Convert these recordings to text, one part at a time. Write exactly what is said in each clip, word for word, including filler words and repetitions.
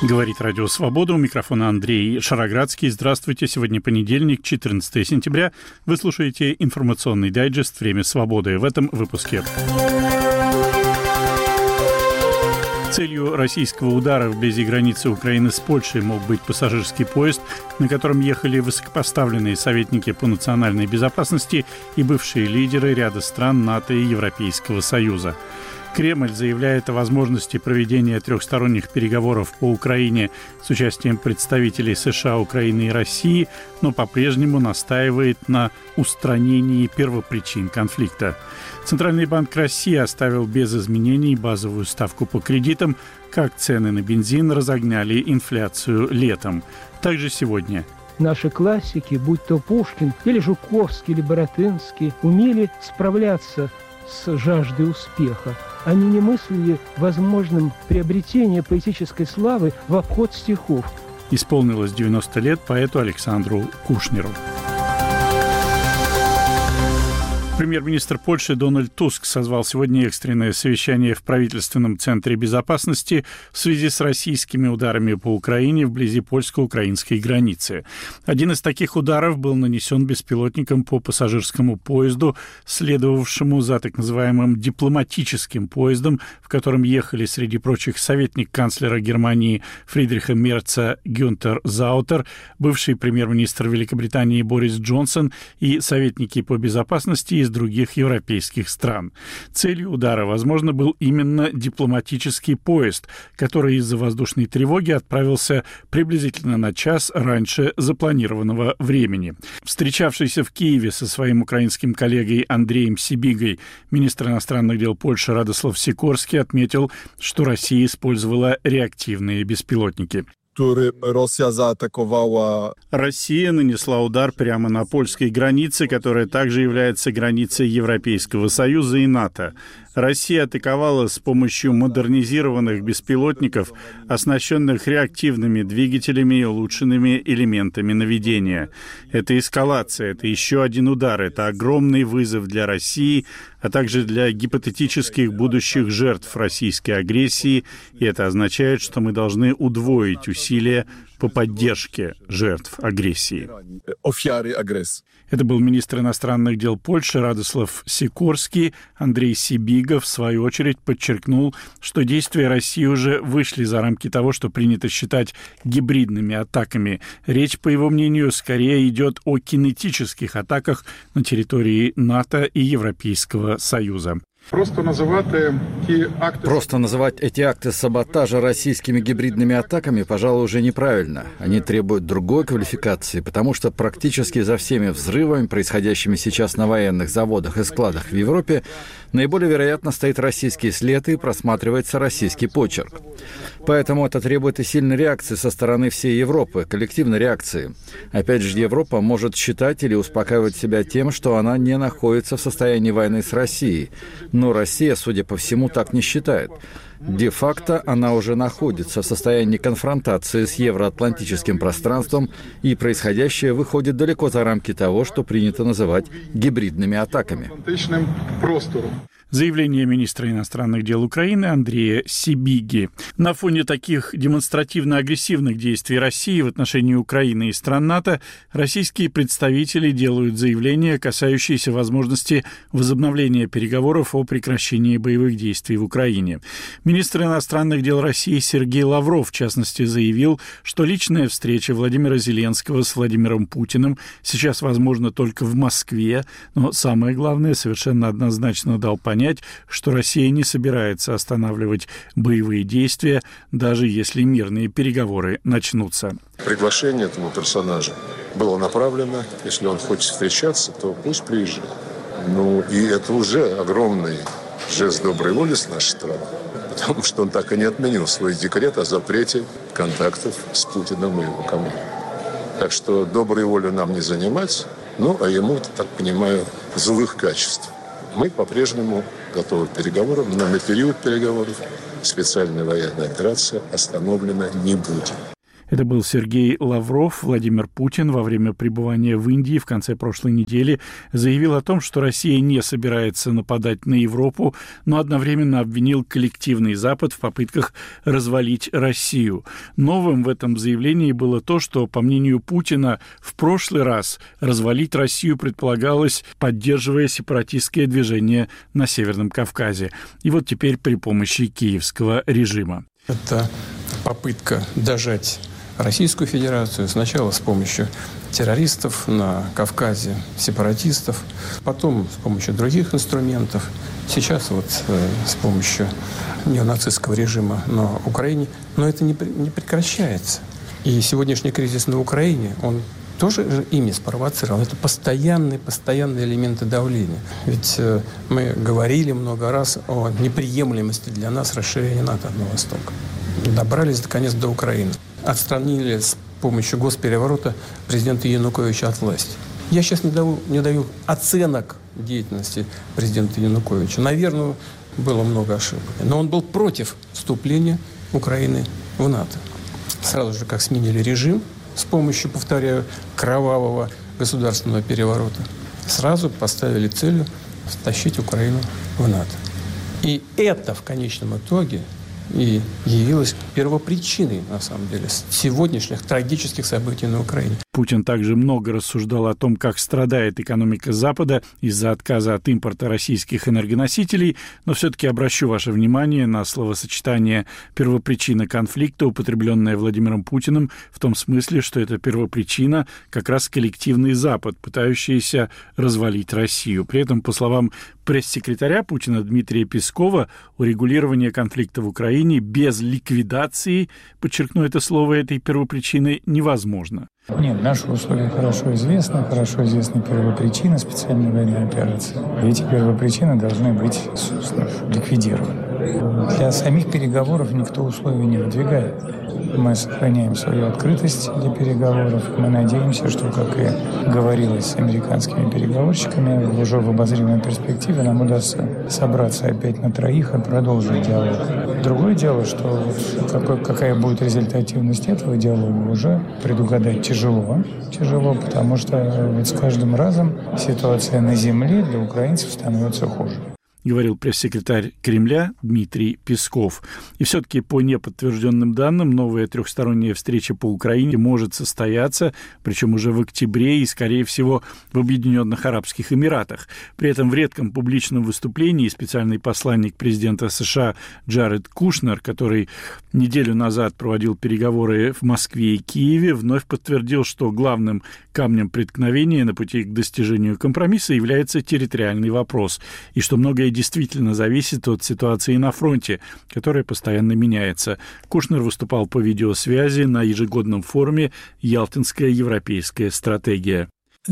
Говорит Радио Свобода. У микрофона Андрей Шароградский. Здравствуйте. Сегодня понедельник, четырнадцатое сентября. Вы слушаете информационный дайджест «Время свободы». В этом выпуске. Целью российского удара вблизи границы Украины с Польшей мог быть пассажирский поезд, на котором ехали высокопоставленные советники по национальной безопасности и бывшие лидеры ряда стран НАТО и Европейского Союза. Кремль заявляет о возможности проведения трехсторонних переговоров по Украине с участием представителей США, Украины и России, но по-прежнему настаивает на устранении первопричин конфликта. Центральный банк России оставил без изменений базовую ставку по кредитам, как цены на бензин разогнали инфляцию летом. Также сегодня. Наши классики, будь то Пушкин или Жуковский или Боротынский, умели справляться с жаждой успеха. Они не мыслили возможным приобретение поэтической славы в обход стихов. Исполнилось девяносто лет поэту Александру Кушнеру. Премьер-министр Польши Дональд Туск созвал сегодня экстренное совещание в правительственном центре безопасности в связи с российскими ударами по Украине вблизи польско-украинской границы. Один из таких ударов был нанесен беспилотником по пассажирскому поезду, следовавшему за так называемым дипломатическим поездом, в котором ехали, среди прочих, советник канцлера Германии Фридриха Мерца Гюнтер Заутер, бывший премьер-министр Великобритании Борис Джонсон и советники по безопасности из других европейских стран. Целью удара, возможно, был именно дипломатический поезд, который из-за воздушной тревоги отправился приблизительно на час раньше запланированного времени. Встречавшийся в Киеве со своим украинским коллегой Андреем Сибигой министр иностранных дел Польши Радослав Сикорский отметил, что Россия использовала реактивные беспилотники. Россия нанесла удар прямо на польской границе, которая также является границей Европейского Союза и НАТО. Россия атаковала с помощью модернизированных беспилотников, оснащенных реактивными двигателями и улучшенными элементами наведения. Это эскалация, это еще один удар, это огромный вызов для России, а также для гипотетических будущих жертв российской агрессии, и это означает, что мы должны удвоить усилия по поддержке жертв агрессии. Это был министр иностранных дел Польши Радослав Сикорский. Андрей Сибига, в свою очередь, подчеркнул, что действия России уже вышли за рамки того, что принято считать гибридными атаками. Речь, по его мнению, скорее идет о кинетических атаках на территории НАТО и Европейского Союза. Просто называть, акты... Просто называть эти акты саботажа российскими гибридными атаками, пожалуй, уже неправильно. Они требуют другой квалификации, потому что практически за всеми взрывами, происходящими сейчас на военных заводах и складах в Европе, наиболее вероятно стоит российский след и просматривается российский почерк. Поэтому это требует и сильной реакции со стороны всей Европы, коллективной реакции. Опять же, Европа может считать или успокаивать себя тем, что она не находится в состоянии войны с Россией. Но Россия, судя по всему, так не считает. Де-факто она уже находится в состоянии конфронтации с евроатлантическим пространством, и происходящее выходит далеко за рамки того, что принято называть гибридными атаками. Заявление министра иностранных дел Украины Андрея Сибиги. На фоне таких демонстративно-агрессивных действий России в отношении Украины и стран НАТО российские представители делают заявления, касающиеся возможности возобновления переговоров о прекращении боевых действий в Украине. Министр иностранных дел России Сергей Лавров, в частности, заявил, что личная встреча Владимира Зеленского с Владимиром Путиным сейчас возможна только в Москве, но самое главное, совершенно однозначно дал понять, что Россия не собирается останавливать боевые действия, даже если мирные переговоры начнутся. Приглашение этому персонажу было направлено. Если он хочет встречаться, то пусть приезжает. Ну, и это уже огромный жест доброй воли с нашей стороны, потому что он так и не отменил свой декрет о запрете контактов с Путиным и его командой. Так что доброй волю нам не занимать, ну, а ему, так понимаю, злых качеств. Мы по-прежнему готовы к переговорам, но на период переговоров специальная военная операция остановлена не будет. Это был Сергей Лавров. Владимир Путин во время пребывания в Индии в конце прошлой недели заявил о том, что Россия не собирается нападать на Европу, но одновременно обвинил коллективный Запад в попытках развалить Россию. Новым в этом заявлении было то, что, по мнению Путина, в прошлый раз развалить Россию предполагалось, поддерживая сепаратистское движение на Северном Кавказе. И вот теперь при помощи киевского режима. Это попытка дожать Российскую Федерацию сначала с помощью террористов на Кавказе, сепаратистов, потом с помощью других инструментов, сейчас вот э, с помощью неонацистского режима на Украине. Но это не, не прекращается. И сегодняшний кризис на Украине, он тоже ими спровоцировал. Это постоянные, постоянные элементы давления. Ведь э, мы говорили много раз о неприемлемости для нас расширения НАТО на восток. Добрались, наконец, до Украины. Отстранили с помощью госпереворота президента Януковича от власти. Я сейчас не даю, не даю оценок деятельности президента Януковича. Наверное, было много ошибок. Но он был против вступления Украины в НАТО. Сразу же, как сменили режим с помощью, повторяю, кровавого государственного переворота, сразу поставили целью втащить Украину в НАТО. И это в конечном итоге и явилась первопричиной, на самом деле, сегодняшних трагических событий на Украине. Путин также много рассуждал о том, как страдает экономика Запада из-за отказа от импорта российских энергоносителей, но все-таки обращу ваше внимание на словосочетание «первопричина конфликта», употребленное Владимиром Путиным, в том смысле, что это первопричина как раз коллективный Запад, пытающийся развалить Россию. При этом, по словам пресс-секретаря Путина Дмитрия Пескова, урегулирование конфликта в Украине без ликвидации, подчеркну это слово, этой первопричины невозможно. Нет, наши условия хорошо известны, хорошо известны первопричины специальной военной операции. И эти первопричины должны быть, собственно, ликвидированы. Для самих переговоров никто условий не выдвигает. Мы сохраняем свою открытость для переговоров. Мы надеемся, что, как и говорилось с американскими переговорщиками, уже в обозримой перспективе нам удастся собраться опять на троих и продолжить диалог. Другое дело, что вот какой, какая будет результативность этого диалога, уже предугадать тяжело. Тяжело, потому что вот с каждым разом ситуация на земле для украинцев становится хуже. Говорил пресс-секретарь Кремля Дмитрий Песков. И все-таки по неподтвержденным данным новая трехсторонняя встреча по Украине может состояться, причем уже в октябре и, скорее всего, в Объединенных Арабских Эмиратах. При этом в редком публичном выступлении специальный посланник президента США Джаред Кушнер, который неделю назад проводил переговоры в Москве и Киеве, вновь подтвердил, что главным камнем преткновения на пути к достижению компромисса является территориальный вопрос, и что многое действительно зависит от ситуации на фронте, которая постоянно меняется. Кушнер выступал по видеосвязи на ежегодном форуме «Ялтинская европейская стратегия».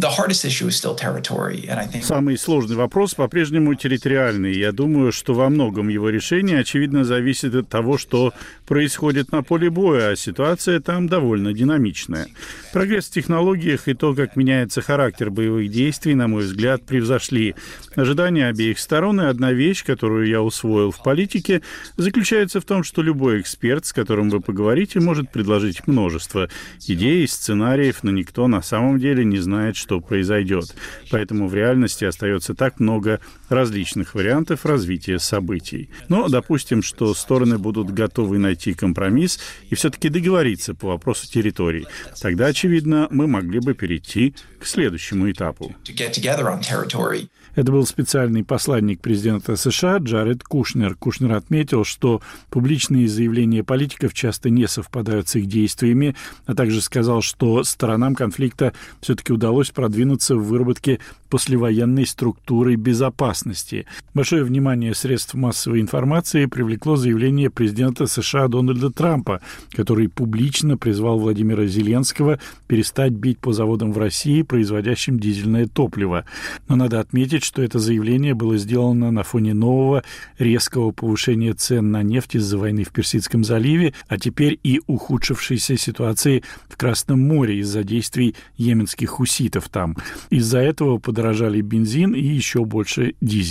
Самый сложный вопрос по-прежнему территориальный. Я думаю, что во многом его решение, очевидно, зависит от того, что происходит на поле боя, а ситуация там довольно динамичная. Прогресс в технологиях и то, как меняется характер боевых действий, на мой взгляд, превзошли ожидания обеих сторон. И одна вещь, которую я усвоил в политике, заключается в том, что любой эксперт, с которым вы поговорите, может предложить множество идей и сценариев, но никто на самом деле не знает, что произойдет. Поэтому в реальности остается так много различных вариантов развития событий. Но допустим, что стороны будут готовы найти компромисс и все-таки договориться по вопросу территорий. Тогда, очевидно, мы могли бы перейти к следующему этапу. Это был специальный посланник президента США Джаред Кушнер. Кушнер отметил, что публичные заявления политиков часто не совпадают с их действиями, а также сказал, что сторонам конфликта все-таки удалось продвинуться в выработке послевоенной структуры безопасности. Большое внимание средств массовой информации привлекло заявление президента США Дональда Трампа, который публично призвал Владимира Зеленского перестать бить по заводам в России, производящим дизельное топливо. Но надо отметить, что это заявление было сделано на фоне нового резкого повышения цен на нефть из-за войны в Персидском заливе, а теперь и ухудшившейся ситуации в Красном море из-за действий йеменских хуситов там. Из-за этого подорожали бензин и еще больше дизель.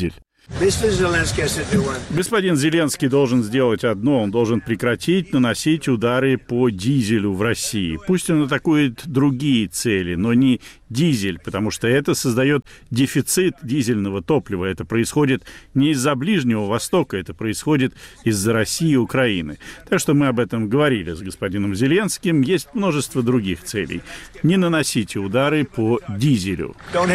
Господин Зеленский должен сделать одно. Он должен прекратить наносить удары по дизелю в России. Пусть он атакует другие цели, но не дизель, потому что это создает дефицит дизельного топлива. Это происходит не из-за Ближнего Востока, это происходит из-за России и Украины. Так что мы об этом говорили с господином Зеленским. Есть множество других целей. Не наносите удары по дизелю.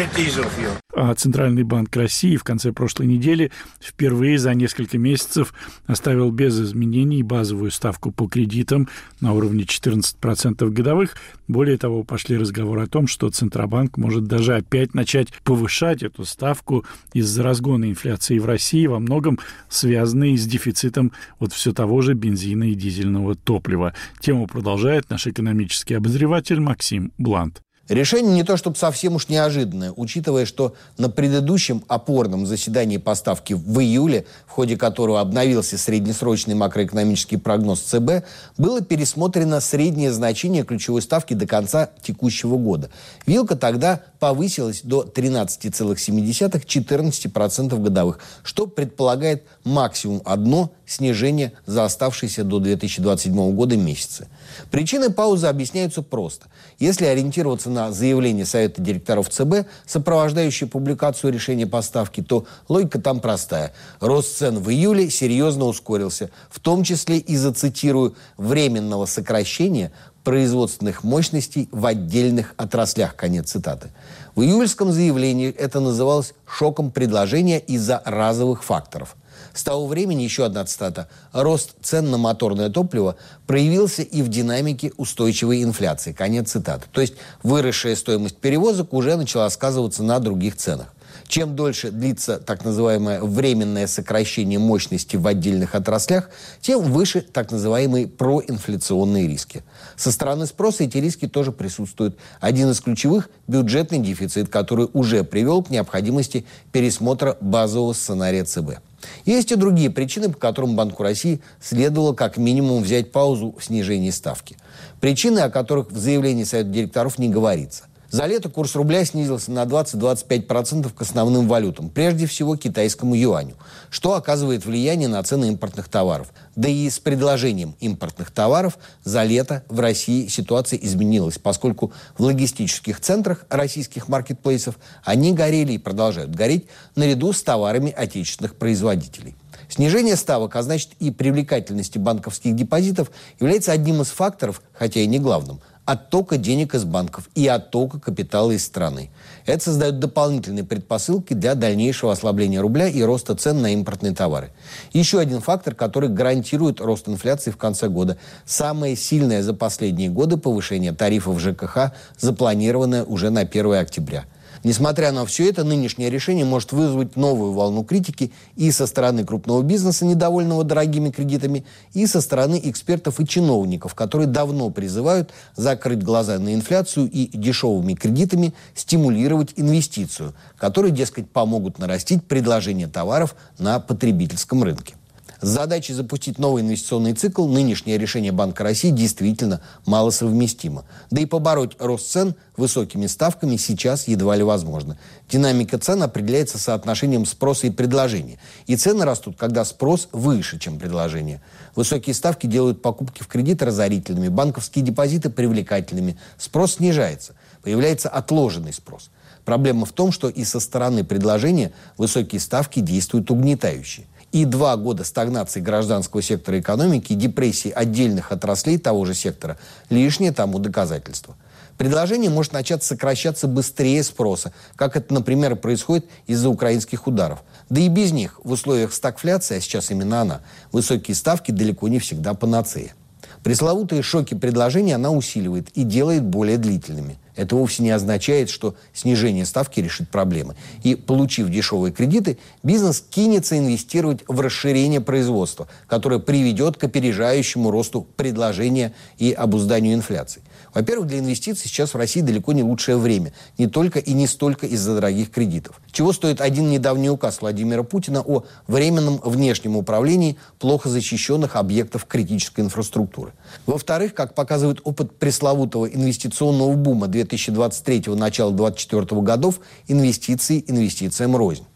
А Центральный банк России в конце прошлой недели впервые за несколько месяцев оставил без изменений базовую ставку по кредитам на уровне четырнадцать процентов годовых. Более того, пошли разговоры о том, что Центробанк может даже опять начать повышать эту ставку из-за разгона инфляции в России, во многом связанной с дефицитом вот все того же бензина и дизельного топлива. Тему продолжает наш экономический обозреватель Максим Блант. Решение не то чтобы совсем уж неожиданное, учитывая, что на предыдущем опорном заседании по ставке в июле, в ходе которого обновился среднесрочный макроэкономический прогноз ЦБ, было пересмотрено среднее значение ключевой ставки до конца текущего года. Вилка тогда повысилась до тринадцать целых семь десятых - четырнадцать процентов годовых, что предполагает максимум одно снижение за оставшиеся до две тысячи двадцать седьмого года месяцы. Причины паузы объясняются просто. Если ориентироваться на заявление Совета директоров ЦБ, сопровождающее публикацию решения по ставке, то логика там простая. Рост цен в июле серьезно ускорился, в том числе из-за, цитирую, временного сокращения производственных мощностей в отдельных отраслях. Конец цитаты. В июльском заявлении это называлось шоком предложения из-за разовых факторов. С того времени, еще одна цитата, рост цен на моторное топливо проявился и в динамике устойчивой инфляции. Конец цитаты. То есть выросшая стоимость перевозок уже начала сказываться на других ценах. Чем дольше длится так называемое временное сокращение мощности в отдельных отраслях, тем выше так называемые проинфляционные риски. Со стороны спроса эти риски тоже присутствуют. Один из ключевых – бюджетный дефицит, который уже привел к необходимости пересмотра базового сценария ЦБ. Есть и другие причины, по которым Банку России следовало как минимум взять паузу в снижении ставки. Причины, о которых в заявлении Совета директоров не говорится. За лето курс рубля снизился на двадцать - двадцать пять процентов к основным валютам, прежде всего китайскому юаню, что оказывает влияние на цены импортных товаров. Да и с предложением импортных товаров за лето в России ситуация изменилась, поскольку в логистических центрах российских маркетплейсов они горели и продолжают гореть наряду с товарами отечественных производителей. Снижение ставок, а значит и привлекательности банковских депозитов, является одним из факторов, хотя и не главным, оттока денег из банков и оттока капитала из страны. Это создает дополнительные предпосылки для дальнейшего ослабления рубля и роста цен на импортные товары. Еще один фактор, который гарантирует рост инфляции в конце года. Самое сильное за последние годы повышение тарифов ЖКХ, запланированное уже на первое октября. Несмотря на все это, нынешнее решение может вызвать новую волну критики и со стороны крупного бизнеса, недовольного дорогими кредитами, и со стороны экспертов и чиновников, которые давно призывают закрыть глаза на инфляцию и дешевыми кредитами стимулировать инвестицию, которые, дескать, помогут нарастить предложение товаров на потребительском рынке. С задачей запустить новый инвестиционный цикл нынешнее решение Банка России действительно малосовместимо. Да и побороть рост цен высокими ставками сейчас едва ли возможно. Динамика цен определяется соотношением спроса и предложения. И цены растут, когда спрос выше, чем предложение. Высокие ставки делают покупки в кредит разорительными, банковские депозиты привлекательными. Спрос снижается. Появляется отложенный спрос. Проблема в том, что и со стороны предложения высокие ставки действуют угнетающе. И два года стагнации гражданского сектора экономики и депрессии отдельных отраслей того же сектора – лишнее тому доказательство. Предложение может начать сокращаться быстрее спроса, как это, например, происходит из-за украинских ударов. Да и без них в условиях стагфляции, а сейчас именно она, высокие ставки далеко не всегда панацея. Пресловутые шоки предложения она усиливает и делает более длительными. Это вовсе не означает, что снижение ставки решит проблемы. И, получив дешевые кредиты, бизнес кинется инвестировать в расширение производства, которое приведет к опережающему росту предложения и обузданию инфляции. Во-первых, для инвестиций сейчас в России далеко не лучшее время. Не только и не столько из-за дорогих кредитов. Чего стоит один недавний указ Владимира Путина о временном внешнем управлении плохо защищенных объектов критической инфраструктуры. Во-вторых, как показывает опыт пресловутого инвестиционного бума две тысячи двадцать третьего – начала две тысячи двадцать четвёртого годов, инвестиции инвестициям рознь.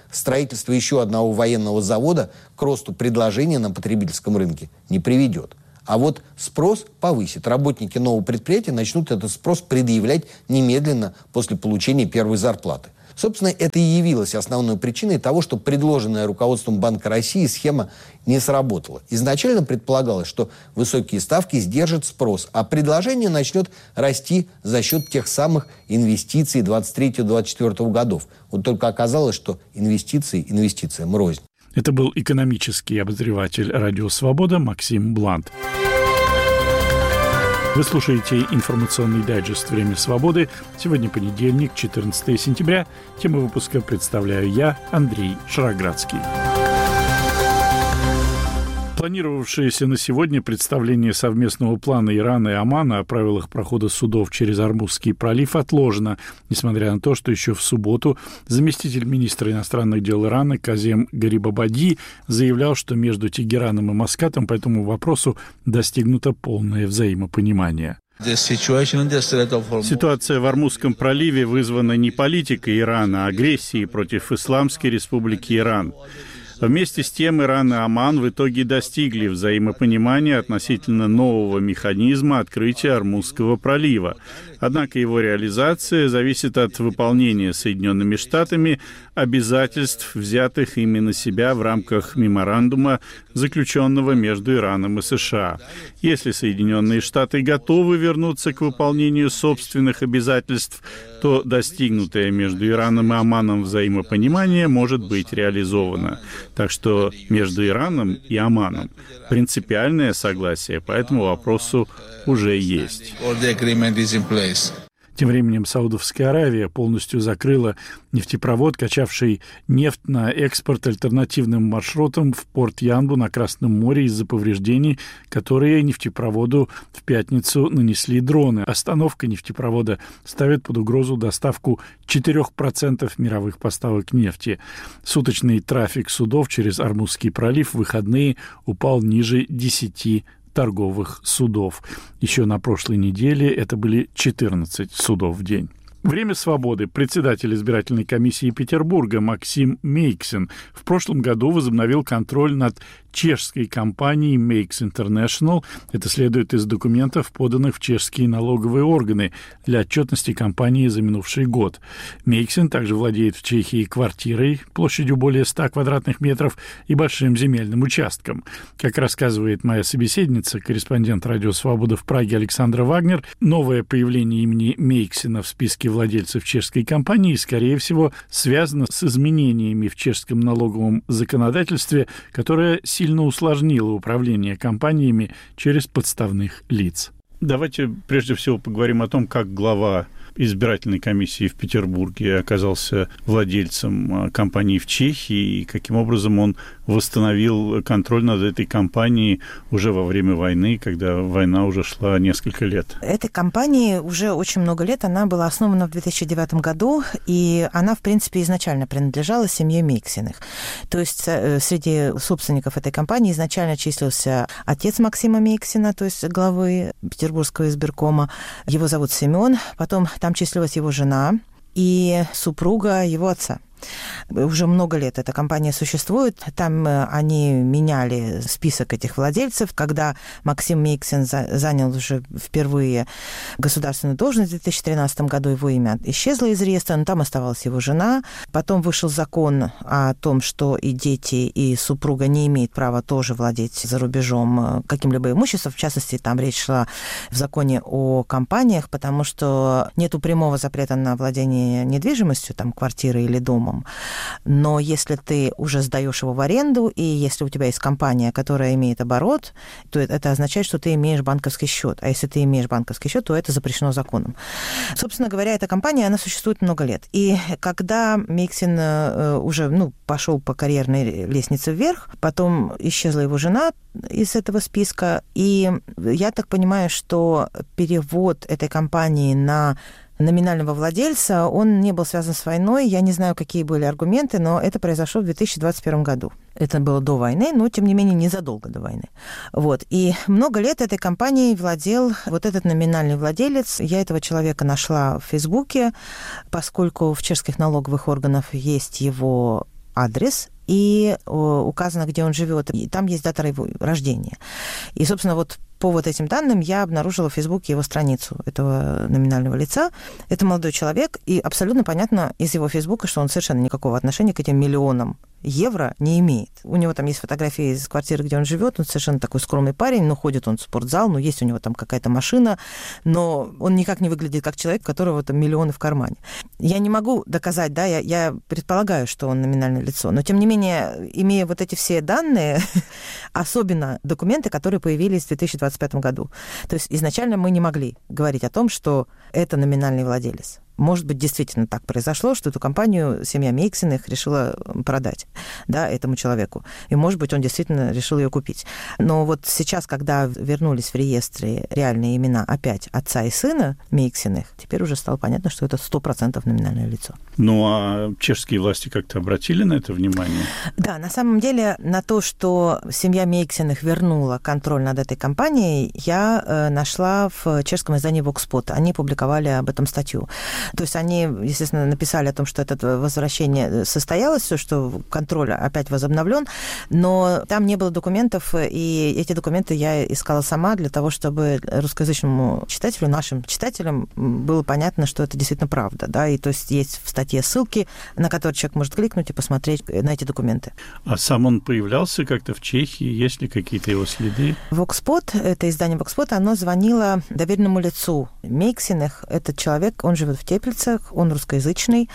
строительство еще одного военного завода к росту предложения на потребительском рынке не приведет. А вот спрос повысит. Работники нового предприятия начнут этот спрос предъявлять немедленно после получения первой зарплаты. Собственно, это и явилось основной причиной того, что предложенная руководством Банка России схема не сработала. Изначально предполагалось, что высокие ставки сдержат спрос, а предложение начнет расти за счет тех самых инвестиций двадцать третьего — двадцать четвёртого годов. Вот только оказалось, что инвестиции инвестициям рознь. Это был экономический обозреватель «Радио Свобода» Максим Блант. Вы слушаете информационный дайджест «Время свободы». Сегодня понедельник, четырнадцатое сентября. Тему выпуска представляю я, Андрей Шароградский. Планировавшееся на сегодня представление совместного плана Ирана и Омана о правилах прохода судов через Ормузский пролив отложено, несмотря на то, что еще в субботу заместитель министра иностранных дел Ирана Казем Гарибабади заявлял, что между Тегераном и Маскатом по этому вопросу достигнуто полное взаимопонимание. Ситуация в Ормузском проливе вызвана не политикой Ирана, а агрессией против Исламской Республики Иран. Вместе с тем Иран и Оман в итоге достигли взаимопонимания относительно нового механизма открытия Ормузского пролива. Однако его реализация зависит от выполнения Соединенными Штатами обязательств, взятых ими на себя в рамках меморандума, заключенного между Ираном и США. Если Соединенные Штаты готовы вернуться к выполнению собственных обязательств, то достигнутое между Ираном и Оманом взаимопонимание может быть реализовано. Так что между Ираном и Оманом принципиальное согласие по этому вопросу уже есть. Тем временем Саудовская Аравия полностью закрыла нефтепровод, качавший нефть на экспорт альтернативным маршрутом в порт Янбу на Красном море из-за повреждений, которые нефтепроводу в пятницу нанесли дроны. Остановка нефтепровода ставит под угрозу доставку четыре процента мировых поставок нефти. Суточный трафик судов через Ормузский пролив в выходные упал ниже десяти торговых судов. Еще на прошлой неделе это были четырнадцать судов в день. Время свободы. Председатель избирательной комиссии Петербурга Максим Мейксин в прошлом году возобновил контроль над чешской компанией Makes International. Это следует из документов, поданных в чешские налоговые органы для отчетности компании за минувший год. Мейксин также владеет в Чехии квартирой площадью более ста квадратных метров и большим земельным участком. Как рассказывает моя собеседница, корреспондент «Радио Свобода» в Праге Александра Вагнер, новое появление имени Мейксина в списке владельцев чешской компании, скорее всего, связано с изменениями в чешском налоговом законодательстве, которое сильно усложнило управление компаниями через подставных лиц. Давайте прежде всего поговорим о том, как глава избирательной комиссии в Петербурге оказался владельцем компании в Чехии и каким образом он восстановил контроль над этой компанией уже во время войны, когда война уже шла несколько лет. Этой компании уже очень много лет. Она была основана в две тысячи девятом году, и она, в принципе, изначально принадлежала семье Мейксиных. То есть среди собственников этой компании изначально числился отец Максима Мейксина, то есть главы Петербургского избиркома. Его зовут Семен. Потом там числилась его жена и супруга его отца. Уже много лет эта компания существует. Там они меняли список этих владельцев. Когда Максим Мейксин занял уже впервые государственную должность в две тысячи тринадцатом году, его имя исчезло из реестра, но там оставалась его жена. Потом вышел закон о том, что и дети, и супруга не имеют права тоже владеть за рубежом каким-либо имуществом. В частности, там речь шла в законе о компаниях, потому что нету прямого запрета на владение недвижимостью, там, квартирой или домом. Но если ты уже сдаешь его в аренду, и если у тебя есть компания, которая имеет оборот, то это означает, что ты имеешь банковский счет. А если ты имеешь банковский счет, то это запрещено законом. Собственно говоря, эта компания, она существует много лет. И когда Мейксин уже ну, пошел по карьерной лестнице вверх, потом исчезла его жена из этого списка, и я так понимаю, что перевод этой компании на номинального владельца, он не был связан с войной. Я не знаю, какие были аргументы, но это произошло в две тысячи двадцать первом году. Это было до войны, но, тем не менее, незадолго до войны. Вот. И много лет этой компанией владел вот этот номинальный владелец. Я этого человека нашла в Фейсбуке, поскольку в чешских налоговых органах есть его адрес, и указано, где он живет, и там есть дата его рождения. И, собственно, вот по вот этим данным я обнаружила в Фейсбуке его страницу этого номинального лица. Это молодой человек, и абсолютно понятно из его Фейсбука, что он совершенно никакого отношения к этим миллионам евро не имеет. У него там есть фотографии из квартиры, где он живет. Он совершенно такой скромный парень, но ходит он в спортзал, но есть у него там какая-то машина, но он никак не выглядит как человек, у которого там миллионы в кармане. Я не могу доказать, да, я, я предполагаю, что он номинальное лицо, но тем не менее, имея вот эти все данные, особенно документы, которые появились в две тысячи двадцать пятом году. То есть изначально мы не могли говорить о том, что это номинальный владелец. Может быть, действительно так произошло, что эту компанию семья Мейксиных решила продать, да, этому человеку. И, может быть, он действительно решил ее купить. Но вот сейчас, когда вернулись в реестре реальные имена опять отца и сына Мейксиных, теперь уже стало понятно, что это сто процентов номинальное лицо. Ну, а чешские власти как-то обратили на это внимание? Да, на самом деле, на то, что семья Мейксиных вернула контроль над этой компанией, я э, нашла в чешском издании Voxpot. Они публиковали об этом статью. То есть они, естественно, написали о том, что это возвращение состоялось, что контроль опять возобновлен, но там не было документов, и эти документы я искала сама для того, чтобы русскоязычному читателю, нашим читателям было понятно, что это действительно правда, да, и то есть есть в статье ссылки, на которые человек может кликнуть и посмотреть на эти документы. А сам он появлялся как-то в Чехии? Есть ли какие-то его следы? Voxpot, это издание Voxpot, оно звонило доверенному лицу Мейксиных. Этот человек, он живет в Теплицах, он русскоязычный,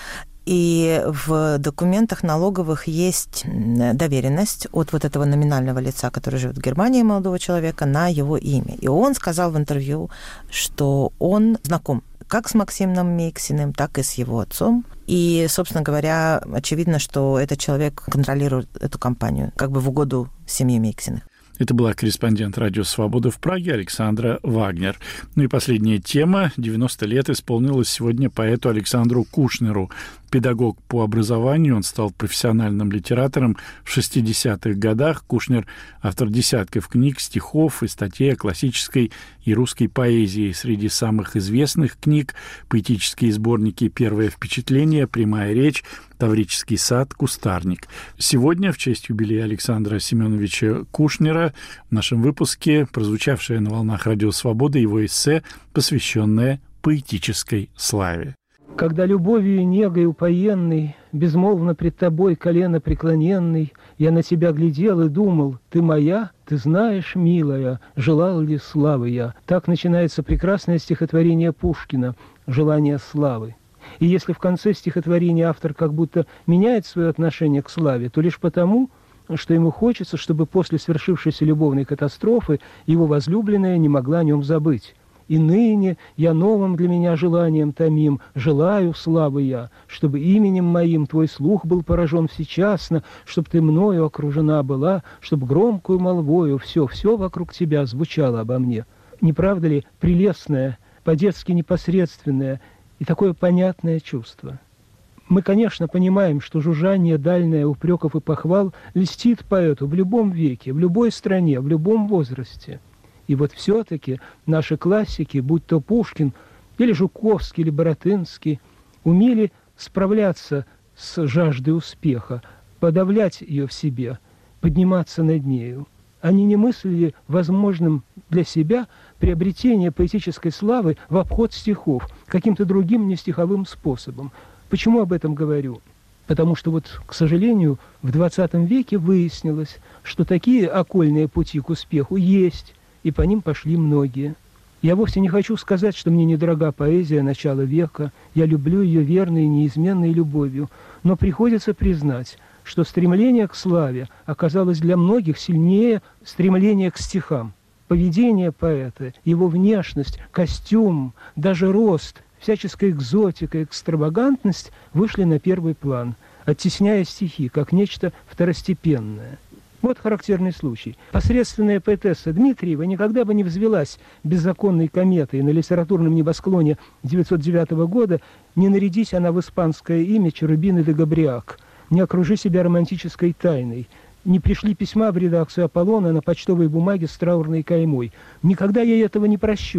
и в документах налоговых есть доверенность от вот этого номинального лица, который живет в Германии, молодого человека, на его имя. И он сказал в интервью, что он знаком как с Максимом Мейксиным, так и с его отцом. И, собственно говоря, очевидно, что этот человек контролирует эту компанию, как бы в угоду семье Мейксиных. Это была корреспондент «Радио Свобода» в Праге Александра Вагнер. Ну и последняя тема. девяносто лет исполнилось сегодня поэту Александру Кушнеру. Педагог по образованию, он стал профессиональным литератором в шестидесятых годах. Кушнер – автор десятков книг, стихов и статей о классической и русской поэзии. Среди самых известных книг – поэтические сборники «Первое впечатление», «Прямая речь», «Таврический сад», «Кустарник». Сегодня, в честь юбилея Александра Семеновича Кушнера, в нашем выпуске прозвучавшее на волнах «Радио Свобода» его эссе, посвященное поэтической славе. Когда любовью и негой упоенный, безмолвно пред тобой колено преклоненный, я на тебя глядел и думал, ты моя, ты знаешь, милая, желал ли славы я. Так начинается прекрасное стихотворение Пушкина «Желание славы». И если в конце стихотворения автор как будто меняет свое отношение к славе, то лишь потому, что ему хочется, чтобы после свершившейся любовной катастрофы его возлюбленная не могла о нем забыть. И ныне я новым для меня желанием томим, желаю славы я, чтобы именем моим твой слух был поражен всечасно, чтоб ты мною окружена была, чтоб громкую молвою все-все вокруг тебя звучало обо мне. Не правда ли прелестное, по-детски непосредственное и такое понятное чувство? Мы, конечно, понимаем, что жужжание дальнее упреков и похвал льстит поэту в любом веке, в любой стране, в любом возрасте. И вот все-таки наши классики, будь то Пушкин, или Жуковский, или Баратынский, умели справляться с жаждой успеха, подавлять ее в себе, подниматься над нею. Они не мыслили возможным для себя приобретение поэтической славы в обход стихов, каким-то другим нестиховым способом. Почему об этом говорю? Потому что вот, к сожалению, в двадцатом веке выяснилось, что такие окольные пути к успеху есть, и по ним пошли многие. Я вовсе не хочу сказать, что мне недорога поэзия начала века, я люблю ее верной и неизменной любовью, но приходится признать, что стремление к славе оказалось для многих сильнее стремления к стихам. Поведение поэта, его внешность, костюм, даже рост, всяческая экзотика, экстравагантность вышли на первый план, оттесняя стихи, как нечто второстепенное. Вот характерный случай. Посредственная поэтесса Дмитриева никогда бы не взвелась беззаконной кометой на литературном небосклоне девятьсот девятого года, не нарядись она в испанское имя Черубины де Габриак, не окружи себя романтической тайной, не пришли письма в редакцию Аполлона на почтовой бумаге с траурной каймой. Никогда я этого не прощу.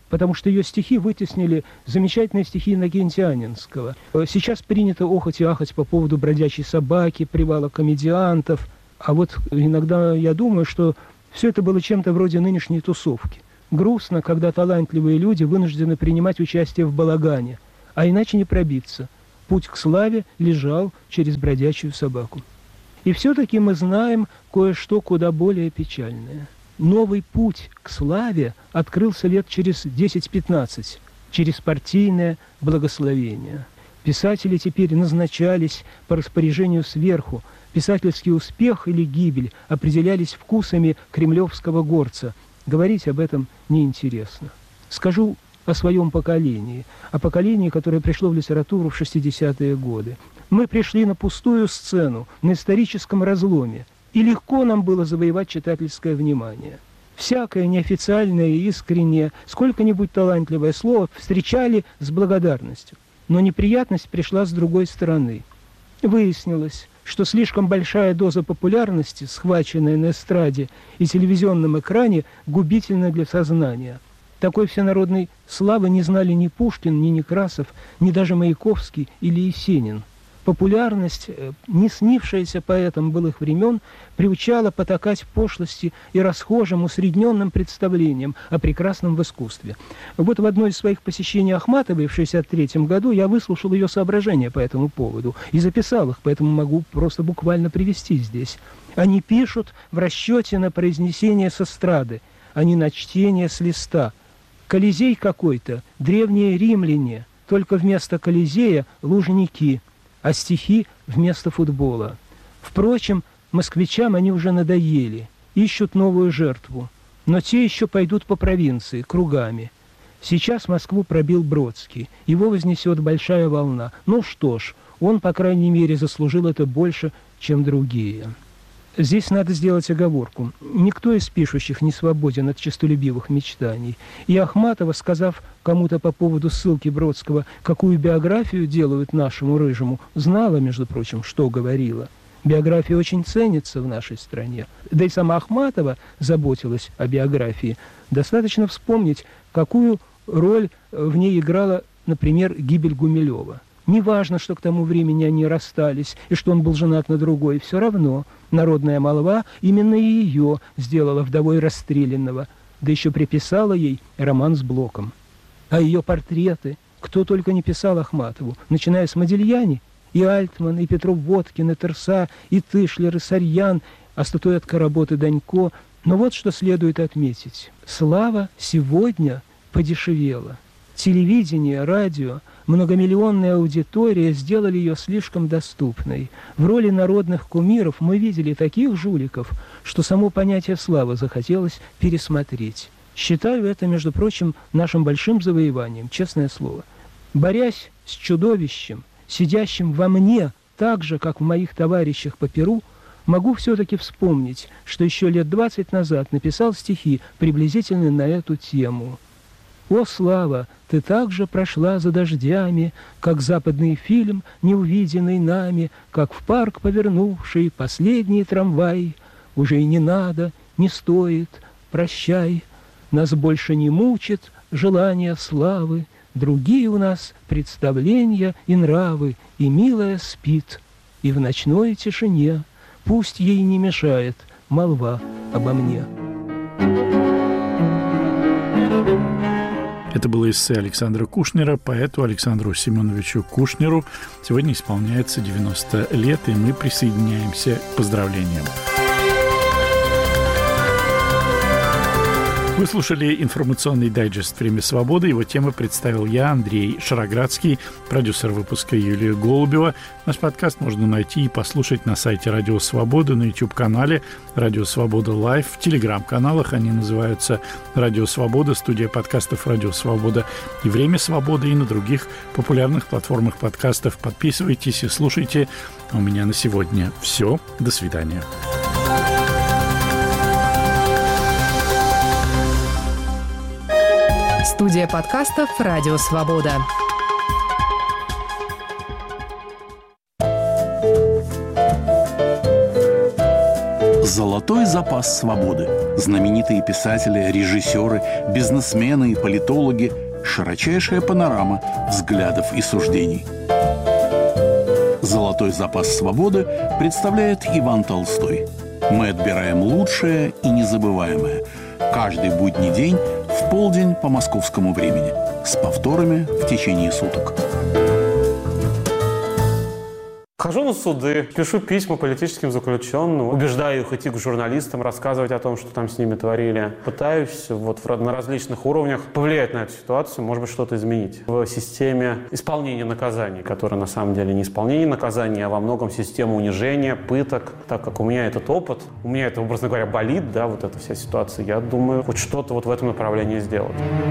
потому что ее стихи вытеснили замечательные стихи Иннокентия Анненского. Сейчас принято охать и ахать по поводу бродячей собаки, привала комедиантов. А вот иногда я думаю, что все это было чем-то вроде нынешней тусовки. Грустно, когда талантливые люди вынуждены принимать участие в балагане, а иначе не пробиться. Путь к славе лежал через бродячую собаку. И все-таки мы знаем кое-что куда более печальное. Новый путь к славе открылся лет через десять-пятнадцать, через партийное благословение. Писатели теперь назначались по распоряжению сверху. Писательский успех или гибель определялись вкусами кремлевского горца. Говорить об этом неинтересно. Скажу о своем поколении, о поколении, которое пришло в литературу в шестидесятые годы. Мы пришли на пустую сцену, на историческом разломе, и легко нам было завоевать читательское внимание. Всякое неофициальное и искреннее, сколько-нибудь талантливое слово встречали с благодарностью. Но неприятность пришла с другой стороны. Выяснилось, что слишком большая доза популярности, схваченная на эстраде и телевизионном экране, губительна для сознания. Такой всенародной славы не знали ни Пушкин, ни Некрасов, ни даже Маяковский или Есенин. Популярность, не снившаяся поэтам былых времен, приучала потакать пошлости и расхожим усредненным представлениям о прекрасном в искусстве. Вот в одной из своих посещений Ахматовой в шестьдесят третьем году я выслушал ее соображения по этому поводу и записал их, поэтому могу просто буквально привести здесь. Они пишут в расчете на произнесение с эстрады, а не на чтение с листа. Колизей какой-то, древние римляне, только вместо Колизея лужники, а стихи вместо футбола. Впрочем, москвичам они уже надоели, ищут новую жертву, но те еще пойдут по провинции, кругами. Сейчас Москву пробил Бродский, его вознесет большая волна. Ну что ж, он, по крайней мере, заслужил это больше, чем другие. Здесь надо сделать оговорку. Никто из пишущих не свободен от честолюбивых мечтаний. И Ахматова, сказав кому-то по поводу ссылки Бродского, какую биографию делают нашему Рыжему, знала, между прочим, что говорила. Биография очень ценится в нашей стране. Да и сама Ахматова заботилась о биографии. Достаточно вспомнить, какую роль в ней играла, например, гибель Гумилева. Неважно, что к тому времени они расстались, и что он был женат на другой, все равно народная молва именно ее сделала вдовой расстрелянного, да еще приписала ей роман с Блоком. А ее портреты, кто только не писал Ахматову, начиная с Модильяни, и Альтман, и Петров-Водкин, и Терса, и Тышлер, и Сарьян, а статуэтка работы Данько. Но вот что следует отметить. Слава сегодня подешевела. Телевидение, радио, многомиллионная аудитория сделали ее слишком доступной. В роли народных кумиров мы видели таких жуликов, что само понятие славы захотелось пересмотреть. Считаю это, между прочим, нашим большим завоеванием, честное слово. Борясь с чудовищем, сидящим во мне, так же, как в моих товарищах по перу, могу все-таки вспомнить, что еще лет двадцать назад написал стихи, приблизительно на эту тему. «О, слава, ты также прошла за дождями, как западный фильм, неувиденный нами, как в парк повернувший последний трамвай. Уже и не надо, не стоит, прощай. Нас больше не мучит желание славы. Другие у нас представления и нравы, и милая спит. И в ночной тишине пусть ей не мешает молва обо мне». Это было эссе Александра Кушнера. Поэту Александру Семеновичу Кушнеру сегодня исполняется девяносто лет, и мы присоединяемся к поздравлениям. Вы слушали информационный дайджест «Время свободы». Его темы представил я, Андрей Шароградский, продюсер выпуска Юлия Голубева. Наш подкаст можно найти и послушать на сайте Радио Свобода, на YouTube-канале Радио Свобода Лайв, в телеграм-каналах. Они называются Радио Свобода, студия подкастов Радио Свобода и Время свободы, и на других популярных платформах подкастов. Подписывайтесь и слушайте. У меня на сегодня все. До свидания. Студия подкастов «Радио Свобода». Золотой запас свободы. Знаменитые писатели, режиссеры, бизнесмены и политологи. Широчайшая панорама взглядов и суждений. «Золотой запас свободы» представляет Иван Толстой. Мы отбираем лучшее и незабываемое. Каждый будний день в полдень по московскому времени. С повторами в течение суток. Хожу на суды, пишу письма политическим заключенным, убеждаю их идти к журналистам, рассказывать о том, что там с ними творили. Пытаюсь вот на различных уровнях повлиять на эту ситуацию, может быть, что-то изменить в системе исполнения наказаний, которая на самом деле не исполнение наказаний, а во многом система унижения, пыток. Так как у меня этот опыт, у меня это, образно говоря, болит, да, вот эта вся ситуация, я думаю, хоть что-то вот в этом направлении сделать.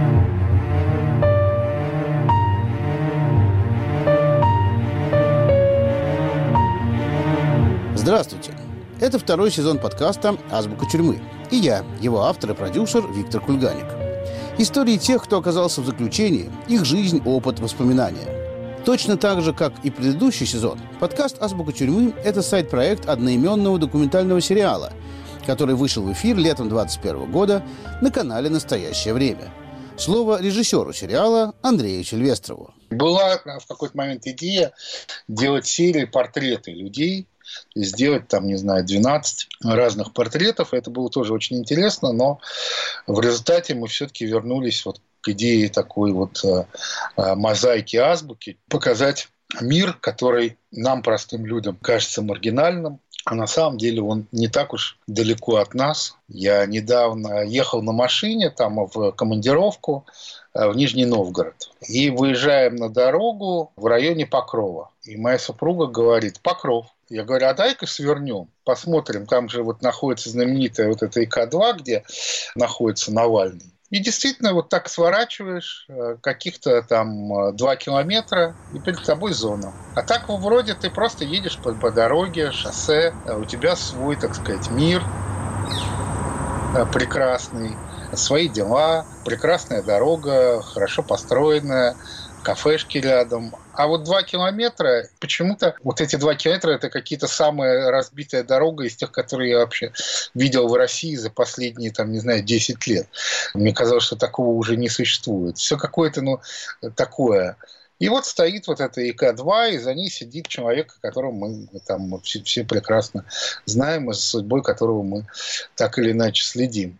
Здравствуйте! Это второй сезон подкаста «Азбука тюрьмы». И я, его автор и продюсер Виктор Кульганик. Истории тех, кто оказался в заключении, их жизнь, опыт, воспоминания. Точно так же, как и предыдущий сезон, подкаст «Азбука тюрьмы» — это сайт-проект одноименного документального сериала, который вышел в эфир летом двадцать первого года на канале «Настоящее время». Слово режиссеру сериала Андрею Сильвестрову. Была в какой-то момент идея делать серии портреты людей, сделать там, не знаю, двенадцать разных портретов. Это было тоже очень интересно, но в результате мы все-таки вернулись вот к идее такой вот э, мозаики азбуки, показать мир, который нам, простым людям, кажется маргинальным, а на самом деле он не так уж далеко от нас. Я недавно ехал на машине там в командировку в Нижний Новгород. И выезжаем на дорогу в районе Покрова. И моя супруга говорит: Покров. Я говорю: а дай-ка свернем, посмотрим. Там же вот находится знаменитая вот эта И К два, где находится Навальный. И действительно, вот так сворачиваешь каких-то там два километра, и перед тобой зона. А так вроде ты просто едешь по, по дороге, шоссе, у тебя свой, так сказать, мир прекрасный, свои дела, прекрасная дорога, хорошо построенная, кафешки рядом. А вот два километра, почему-то вот эти два километра — это какие-то самая разбитая дорога из тех, которые я вообще видел в России за последние, там, не знаю, десять лет. Мне казалось, что такого уже не существует. Все какое-то, ну, такое. И вот стоит вот эта И К два, и за ней сидит человек, которого мы там все, все прекрасно знаем, и за судьбой которого мы так или иначе следим.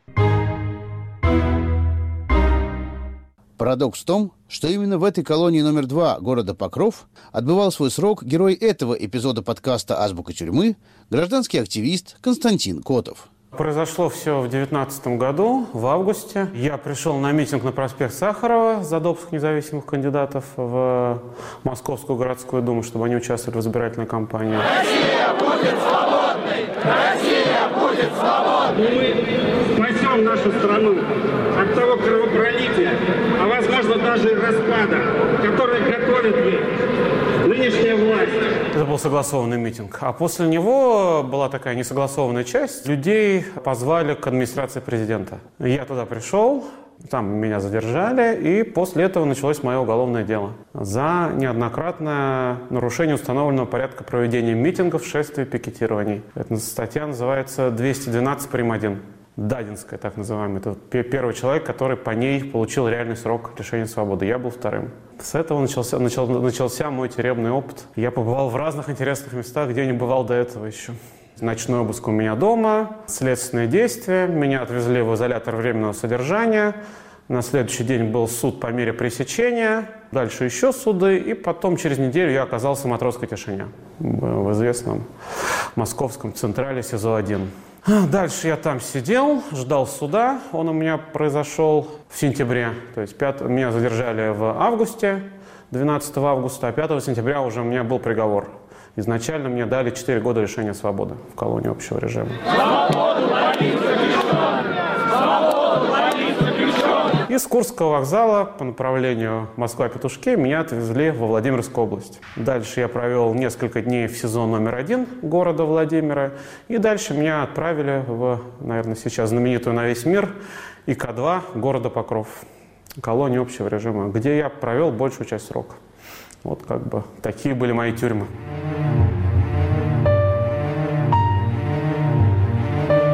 Парадокс в том, что именно в этой колонии номер два города Покров отбывал свой срок герой этого эпизода подкаста «Азбука тюрьмы» гражданский активист Константин Котов. Произошло все в девятнадцатом году, в августе. Я пришел на митинг на проспект Сахарова за допуск независимых кандидатов в Московскую городскую думу, чтобы они участвовали в избирательной кампании. Россия будет свободной! Россия будет свободной! Мы спасем нашу страну от того кровопролития, а возможно даже и распада, который готовит ей нынешняя власть. Это был согласованный митинг. А после него была такая несогласованная часть. Людей позвали к администрации президента. Я туда пришел, там меня задержали, и после этого началось мое уголовное дело за неоднократное нарушение установленного порядка проведения митингов, шествий, пикетирований. Эта статья называется двести двенадцать прим. один. Дадинская, так называемая. Это первый человек, который по ней получил реальный срок лишения свободы. Я был вторым. С этого начался, начал, начался мой тюремный опыт. Я побывал в разных интересных местах, где не бывал до этого еще. Ночной обыск у меня дома, следственные действия. Меня отвезли в изолятор временного содержания. На следующий день был суд по мере пресечения. Дальше еще суды. И потом через неделю я оказался в Матросской тишине. В известном московском централе СИЗО один. Дальше я там сидел, ждал суда. Он у меня произошел в сентябре. То есть пят... меня задержали в августе, двенадцатого августа, а пятого сентября уже у меня был приговор. Изначально мне дали четыре года лишения свободы в колонии общего режима. Свободу борись заключенным! Свободу борись заключенным! Из Курского вокзала по направлению Москва-Петушки меня отвезли во Владимирскую область. Дальше я провел несколько дней в СИЗО номер один города Владимира. И дальше меня отправили в, наверное, сейчас знаменитую на весь мир И К два города Покров, колонию общего режима, где я провел большую часть срока. Вот как бы такие были мои тюрьмы.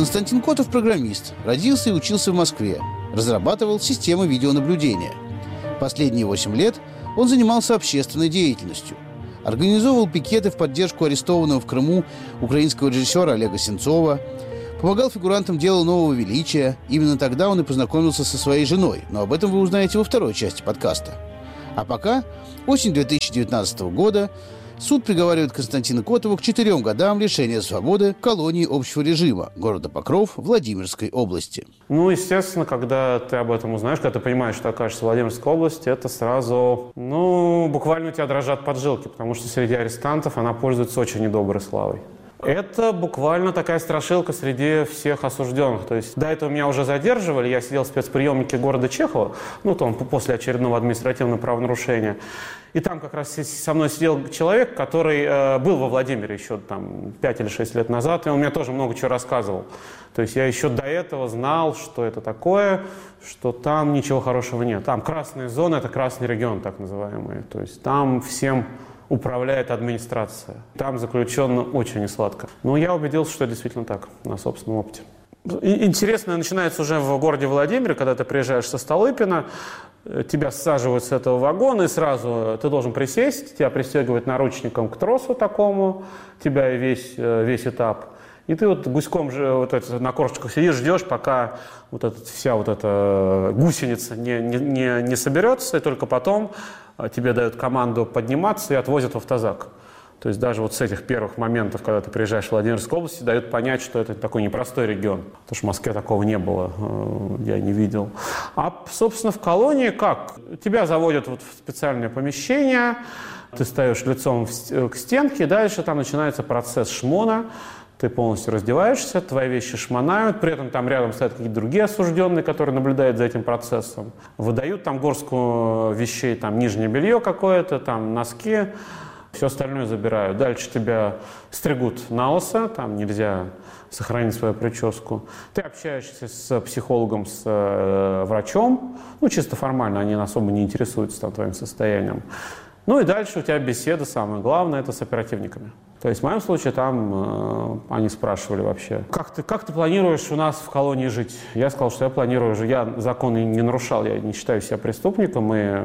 Константин Котов – программист, родился и учился в Москве, разрабатывал системы видеонаблюдения. Последние восемь лет он занимался общественной деятельностью. Организовывал пикеты в поддержку арестованного в Крыму украинского режиссера Олега Сенцова, помогал фигурантам дела «Нового величия». Именно тогда он и познакомился со своей женой, но об этом вы узнаете во второй части подкаста. А пока, осень две тысячи девятнадцатого года, суд приговаривает Константина Котова к четырем годам лишения свободы в колонии общего режима города Покров Владимирской области. Ну, естественно, когда ты об этом узнаешь, когда ты понимаешь, что окажешься в Владимирской области, это сразу, ну, буквально у тебя дрожат поджилки, потому что среди арестантов она пользуется очень недоброй славой. Это буквально такая страшилка среди всех осужденных. То есть до этого меня уже задерживали, я сидел в спецприемнике города Чехова, ну, там, после очередного административного правонарушения. И там как раз со мной сидел человек, который э, был во Владимире еще там пять или шесть лет назад, и он мне тоже много чего рассказывал. То есть я еще до этого знал, что это такое, что там ничего хорошего нет. Там красные зоны, это красный регион так называемый. То есть там всем управляет администрация. Там заключенным очень несладко. Но я убедился, что это действительно так, на собственном опыте. Интересно начинается уже в городе Владимире, когда ты приезжаешь со Столыпина, тебя саживают с этого вагона, и сразу ты должен присесть, тебя пристегивают наручником к тросу такому, тебя и весь, весь этап. И ты вот гуськом же вот это, на корточках сидишь, ждешь, пока вот эта, вся вот эта гусеница не, не, не, не соберется, и только потом тебе дают команду подниматься и отвозят в автозак. То есть даже вот с этих первых моментов, когда ты приезжаешь в Владимирскую область, дают понять, что это такой непростой регион. Потому что в Москве такого не было, я не видел. А, собственно, в колонии как? Тебя заводят вот в специальное помещение, ты стоишь лицом к стенке, и дальше там начинается процесс шмона. Ты полностью раздеваешься, твои вещи шмонают, при этом там рядом стоят какие-то другие осужденные, которые наблюдают за этим процессом. Выдают там горстку вещей, там нижнее белье какое-то, там носки, все остальное забирают. Дальше тебя стригут на лысо, там нельзя сохранить свою прическу. Ты общаешься с психологом, с э, врачом, ну чисто формально, они особо не интересуются там твоим состоянием. Ну и дальше у тебя беседа, самое главное, это с оперативниками. То есть в моем случае там э, они спрашивали вообще, как ты, как ты планируешь у нас в колонии жить? Я сказал, что я планирую, я законы не нарушал, я не считаю себя преступником и,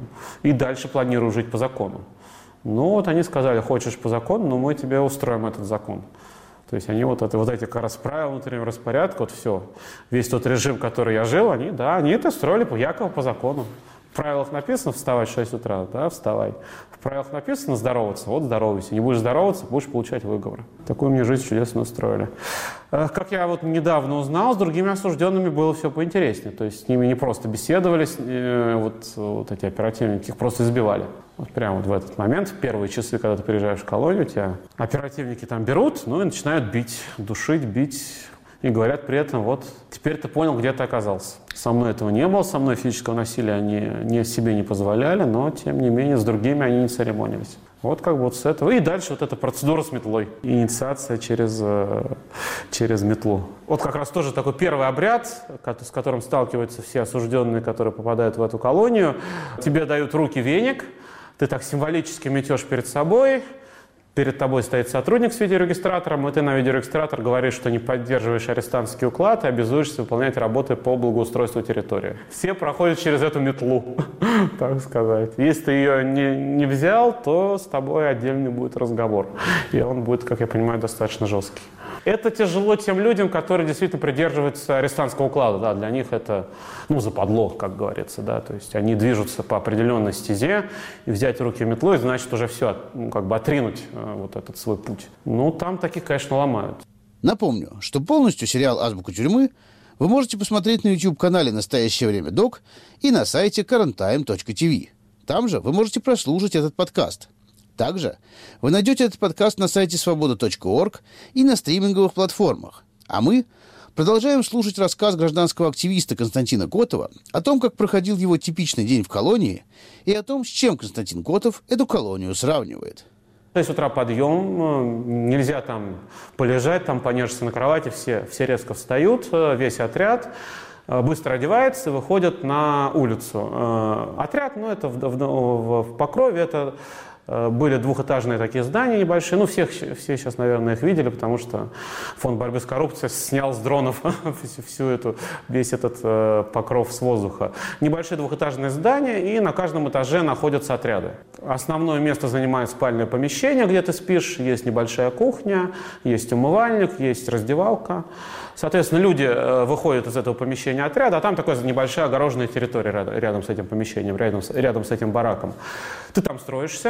и дальше планирую жить по закону. Ну вот они сказали, хочешь по закону, но мы тебе устроим этот закон. То есть они вот, это, вот эти как раз правила внутреннего распорядка, вот все, весь тот режим, который я жил, они, да, они это строили по якобы по закону. В правилах написано вставать в шесть утра, да, вставай. В правилах написано здороваться, вот здоровайся. Не будешь здороваться, будешь получать выговор. Такую мне жизнь чудесно устроили. Как я вот недавно узнал, с другими осужденными было все поинтереснее. То есть с ними не просто беседовали, вот, вот эти оперативники, их просто избивали. Вот прямо вот в этот момент, в первые часы, когда ты приезжаешь в колонию, тебя оперативники там берут, ну и начинают бить, душить, бить. И говорят при этом, вот, теперь ты понял, где ты оказался. Со мной этого не было, со мной физического насилия они не, себе не позволяли, но, тем не менее, с другими они не церемонились. Вот как бы вот с этого. И дальше вот эта процедура с метлой. Инициация через, через метлу. Вот как раз тоже такой первый обряд, с которым сталкиваются все осужденные, которые попадают в эту колонию. Тебе дают руки веник, ты так символически метешь перед собой. Перед тобой стоит сотрудник с видеорегистратором, и ты на видеорегистратор говоришь, что не поддерживаешь арестантский уклад и обязуешься выполнять работы по благоустройству территории. Все проходят через эту метлу, так сказать. Если ты ее не, не взял, то с тобой отдельный будет разговор. И он будет, как я понимаю, достаточно жесткий. Это тяжело тем людям, которые действительно придерживаются арестантского уклада. Да, для них это, ну, западло, как говорится. Да, то есть они движутся по определенной стезе, и взять в руки метлу, и значит уже все, ну, как бы отринуть э, вот этот свой путь. Ну, там таких, конечно, ломают. Напомню, что полностью сериал «Азбука тюрьмы» вы можете посмотреть на YouTube-канале «Настоящее время док» и на сайте current time точка ти ви. Там же вы можете прослушать этот подкаст. Также вы найдете этот подкаст на сайте свобода точка орг и на стриминговых платформах. А мы продолжаем слушать рассказ гражданского активиста Константина Котова о том, как проходил его типичный день в колонии, и о том, с чем Константин Котов эту колонию сравнивает. То есть с утра подъем, нельзя там полежать, там понежиться на кровати, все, все резко встают, весь отряд быстро одевается и выходят на улицу. Отряд, ну это в, в, в Покрове, это Были двухэтажные такие здания небольшие. Ну, всех, все сейчас, наверное, их видели, потому что Фонд борьбы с коррупцией снял с дронов всю эту, весь этот э, покров с воздуха. Небольшие двухэтажные здания, и на каждом этаже находятся отряды. Основное место занимает спальное помещение, где ты спишь. Есть небольшая кухня, есть умывальник, есть раздевалка. Соответственно, люди э, выходят из этого помещения отряда, а там такая небольшая огороженная территория рядом, рядом с этим помещением, рядом с, рядом с этим бараком. Ты там строишься.